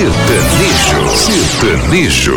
Sertanejo.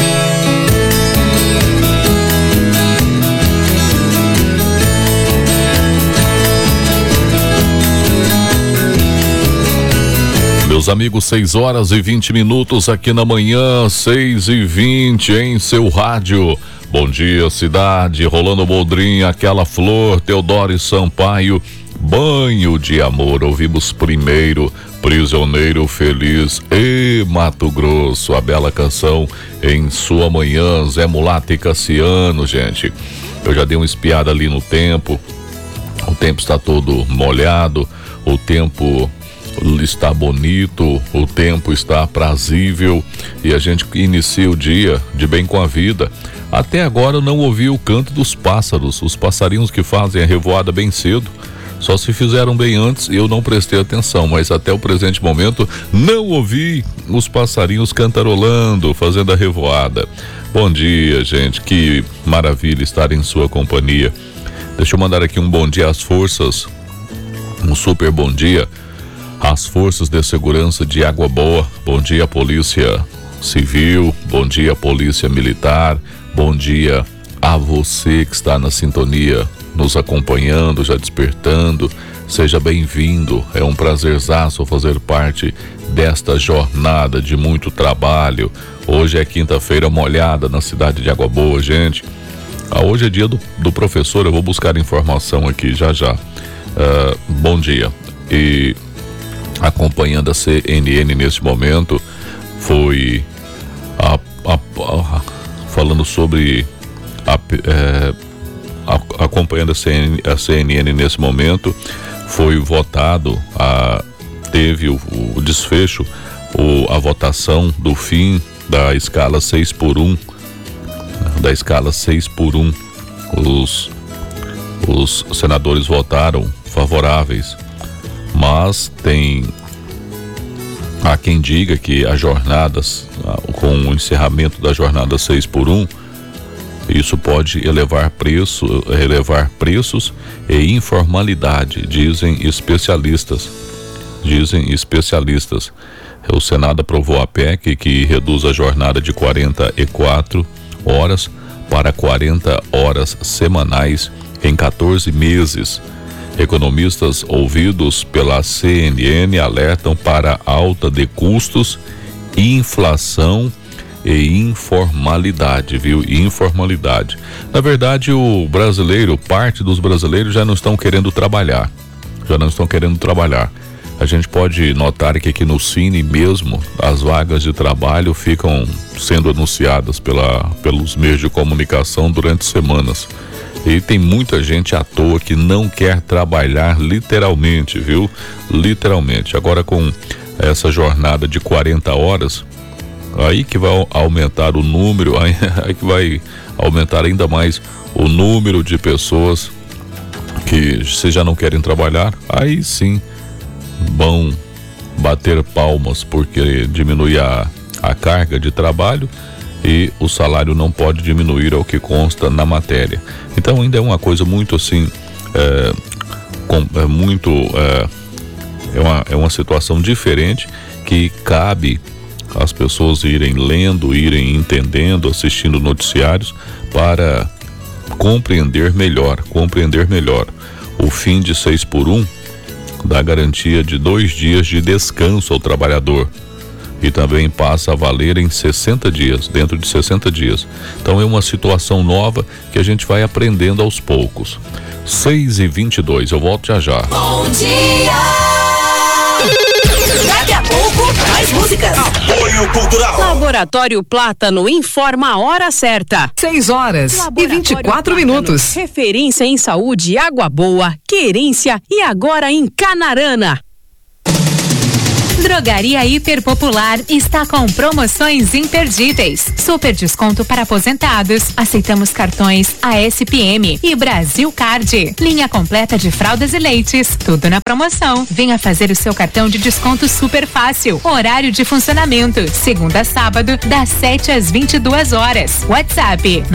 Meus amigos, 6h20 aqui na manhã, 6h20 em seu rádio. Bom dia, cidade, Rolando Boldrin, Aquela Flor, Teodoro Sampaio, Banho de Amor. Ouvimos primeiro Prisioneiro Feliz e Mato Grosso, a bela canção em sua manhã, Zé Mulato e Cassiano, gente. Eu já dei uma espiada ali no tempo, o tempo está todo molhado, o tempo está bonito, o tempo está aprazível e a gente inicia o dia de bem com a vida. Até agora eu não ouvi o canto dos pássaros, os passarinhos que fazem a revoada bem cedo. Só se fizeram bem antes e eu não prestei atenção, mas até o presente momento não ouvi os passarinhos cantarolando, fazendo a revoada. Bom dia, gente, que maravilha estar em sua companhia. Deixa eu mandar aqui um bom dia às forças, um super bom dia às forças de segurança de Água Boa. Bom dia, Polícia Civil, bom dia, Polícia Militar, bom dia a você que está na sintonia, nos acompanhando, já despertando. Seja bem-vindo, é um prazerzaço fazer parte desta jornada de muito trabalho. Hoje é quinta-feira molhada na cidade de Água Boa, gente. Hoje é dia do professor, eu vou buscar informação aqui já. Bom dia. E acompanhando a CNN nesse momento, foi falando sobre acompanhando a CNN nesse momento, foi votado, teve o desfecho, a votação do fim da escala 6x1, os senadores votaram favoráveis, mas há quem diga que as jornadas, com o encerramento da jornada 6x1, isso pode elevar preços e informalidade, dizem especialistas. O Senado aprovou a PEC que reduz a jornada de 44 horas para 40 horas semanais em 14 meses. Economistas ouvidos pela CNN alertam para alta de custos, inflação e informalidade, viu? Informalidade. Na verdade, parte dos brasileiros já não estão querendo trabalhar. A gente pode notar que aqui no Cine mesmo, as vagas de trabalho ficam sendo anunciadas pelos meios de comunicação durante semanas. E tem muita gente à toa que não quer trabalhar literalmente, viu? Literalmente. Agora com essa jornada de 40 horas, aí que vai aumentar o número, aí que vai aumentar ainda mais o número de pessoas que, se já não querem trabalhar, aí sim vão bater palmas, porque diminui a carga de trabalho e o salário não pode diminuir, ao que consta na matéria. Então ainda é uma coisa muito assim, é uma situação diferente que cabe as pessoas irem lendo, irem entendendo, assistindo noticiários para compreender melhor. O fim de 6x1 dá garantia de 2 dias de descanso ao trabalhador e também passa a valer em 60 dias, dentro de 60 dias. Então é uma situação nova que a gente vai aprendendo aos poucos. 6h22, eu volto já. Bom dia! Daqui a pouco, mais músicas. Apoio Cultural. Laboratório Plátano informa a hora certa. 6h24. Referência em saúde, Água Boa, Querência e agora em Canarana. Drogaria Hiperpopular está com promoções imperdíveis. Super desconto para aposentados. Aceitamos cartões ASPM e Brasil Card. Linha completa de fraldas e leites. Tudo na promoção. Venha fazer o seu cartão de desconto super fácil. Horário de funcionamento: segunda a sábado, das 7 às 22 horas. WhatsApp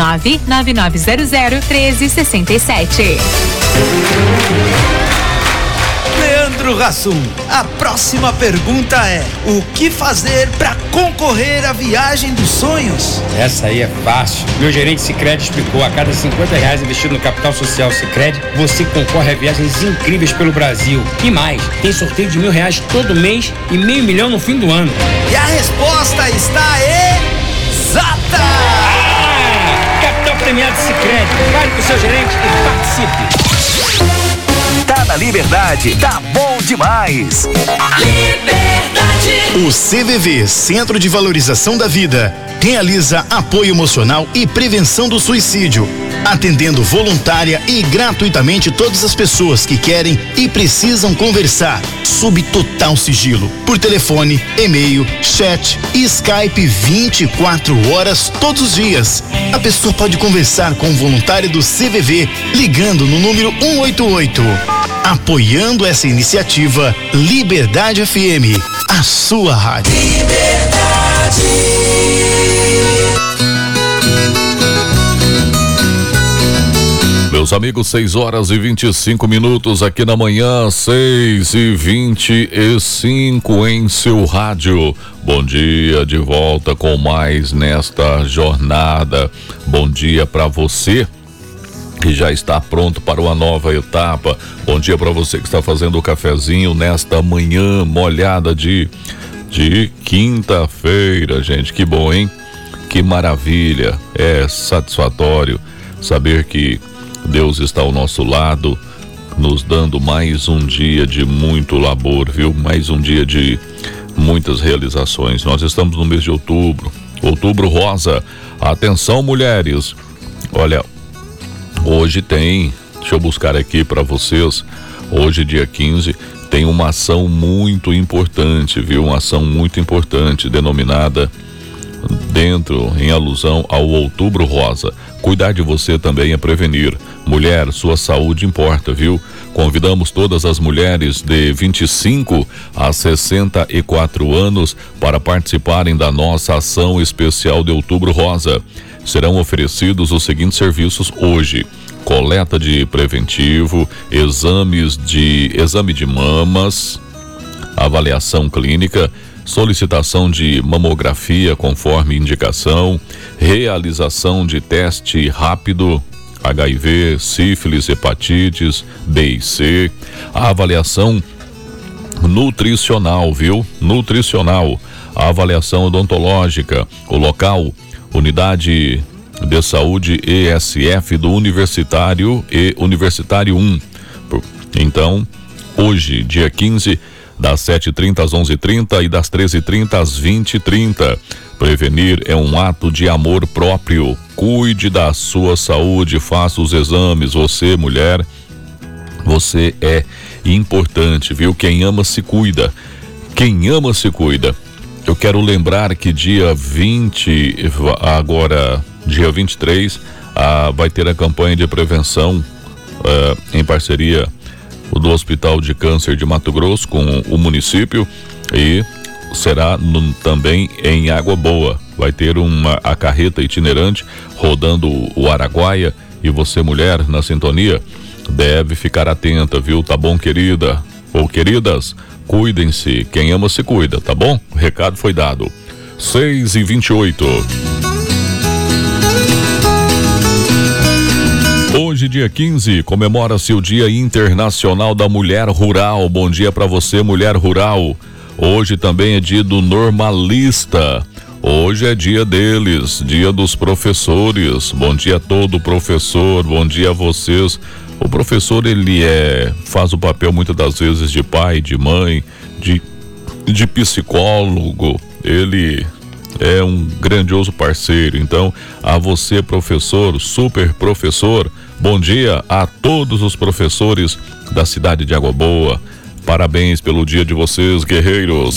999001367. Leandro Pedro Rassum, a próxima pergunta é: o que fazer para concorrer à viagem dos sonhos? Essa aí é fácil. Meu gerente Sicredi explicou: a cada R$50 investido no Capital Social Sicredi, você concorre a viagens incríveis pelo Brasil. E mais, tem sorteio de R$1.000 todo mês e R$500 mil no fim do ano. E a resposta está exata! Capital Premiado Sicredi. Fale com o seu gerente e participe. Tá na Liberdade, tá bom demais. Liberdade. O CVV, Centro de Valorização da Vida, realiza apoio emocional e prevenção do suicídio, atendendo voluntária e gratuitamente todas as pessoas que querem e precisam conversar, sob total sigilo, por telefone, e-mail, chat e Skype 24 horas todos os dias. A pessoa pode conversar com o voluntário do CVV ligando no número 188. Apoiando essa iniciativa, Liberdade FM, a sua rádio. Liberdade. Meus amigos, 6h25 aqui na manhã, 6h25 em seu rádio. Bom dia, de volta com mais nesta jornada. Bom dia para você que já está pronto para uma nova etapa. Bom dia para você que está fazendo o cafezinho nesta manhã molhada de quinta-feira, gente. Que bom, hein? Que maravilha. É satisfatório saber que Deus está ao nosso lado, nos dando mais um dia de muito labor, viu? Mais um dia de muitas realizações. Nós estamos no mês de outubro, outubro rosa. Atenção, mulheres. Olha, hoje tem, deixa eu buscar aqui para vocês, hoje dia 15, tem uma ação muito importante, viu? Uma ação muito importante, denominada em alusão ao Outubro Rosa. Cuidar de você também é prevenir. Mulher, sua saúde importa, viu? Convidamos todas as mulheres de 25 a 64 anos para participarem da nossa ação especial de Outubro Rosa. Serão oferecidos os seguintes serviços hoje: coleta de preventivo, exame de mamas, avaliação clínica, solicitação de mamografia conforme indicação, realização de teste rápido, HIV, sífilis, hepatites B e C, a avaliação nutricional, viu? Nutricional, a avaliação odontológica, o local, Unidade de Saúde ESF do Universitário e Universitário 1. Então, hoje, dia 15, das 7h30 às 11h30 e das 13h30 às 20h30. Prevenir é um ato de amor próprio. Cuide da sua saúde, faça os exames. Você, mulher, você é importante, viu? Quem ama se cuida. Quem ama se cuida. Eu quero lembrar que dia 20, agora dia 23, vai ter a campanha de prevenção em parceria do Hospital de Câncer de Mato Grosso com o município, e será também em Água Boa. Vai ter a carreta itinerante rodando o Araguaia, e você, mulher, na sintonia, deve ficar atenta, viu? Tá bom, querida? Ou queridas, cuidem-se. Quem ama se cuida, tá bom? O recado foi dado. 6h28. Hoje, dia 15, comemora-se o Dia Internacional da Mulher Rural. Bom dia para você, mulher rural. Hoje também é dia do normalista. Hoje é dia deles, dia dos professores. Bom dia a todo professor, bom dia a vocês. O professor, ele faz o papel muitas das vezes de pai, de mãe, de psicólogo. Ele é um grandioso parceiro. Então, a você, professor, super professor, bom dia a todos os professores da cidade de Água Boa. Parabéns pelo dia de vocês, guerreiros.